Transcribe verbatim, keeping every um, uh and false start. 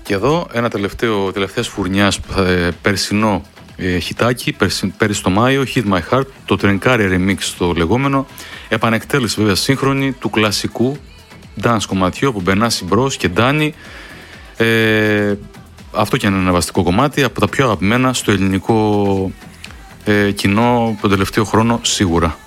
Και εδώ ένα τελευταίο, τελευταίας φουρνιάς ε, περσινό ε, χιτάκι, πέρσι, πέρυσι το Μάιο, Hit My Heart, το τρενκάρι remix το λεγόμενο, επανεκτέλεση βέβαια σύγχρονη του κλασικού dance κομματιού από Μπενάση Μπρος και Ντάνι. Ε, αυτό και είναι ένα βαστικό κομμάτι, από τα πιο αγαπημένα στο ελληνικό ε, κοινό τον τελευταίο χρόνο σίγουρα.